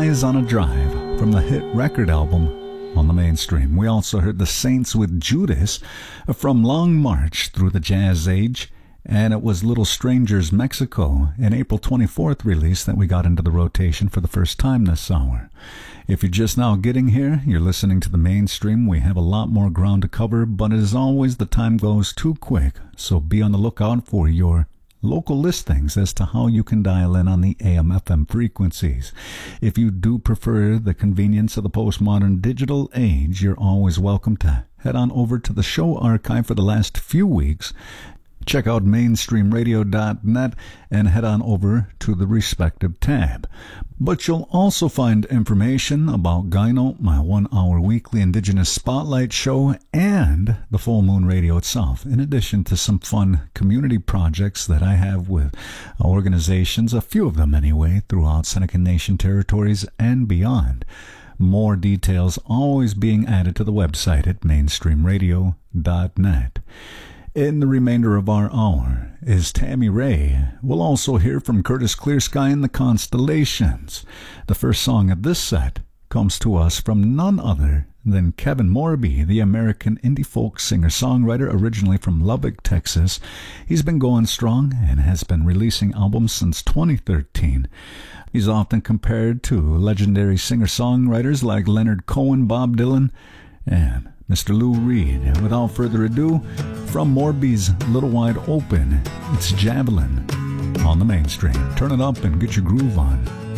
Boys on a Drive from the hit record album on the Mainstream. We also heard the Saints with Judas from Long March Through the Jazz Age, and it was Little Strangers Mexico, an April 24th release that we got into the rotation for the first time this hour. If you're just now getting here, you're listening to the Mainstream. We have a lot more ground to cover, but as always, the time goes too quick, so be on the lookout for your local listings as to how you can dial in on the AM/FM frequencies. If you do prefer the convenience of the postmodern digital age, you're always welcome to head on over to the show archive for the last few weeks. Check out mainstreamradio.net and head on over to the respective tab. But you'll also find information about Gyno, my 1-hour weekly Indigenous Spotlight show, and the Full Moon Radio itself, in addition to some fun community projects that I have with organizations, a few of them anyway, throughout Seneca Nation territories and beyond. More details always being added to the website at mainstreamradio.net. In the remainder of our hour is Tammy Ray. We'll also hear from Curtis Clearsky and the Constellations. The first song of this set comes to us from none other than Kevin Morby, the American indie folk singer-songwriter originally from Lubbock, Texas. He's been going strong and has been releasing albums since 2013. He's often compared to legendary singer-songwriters like Leonard Cohen, Bob Dylan, and Mr. Lou Reed. And without further ado, from Morby's Little Wide Open, it's Javelin on the Mainstream. Turn it up and get your groove on.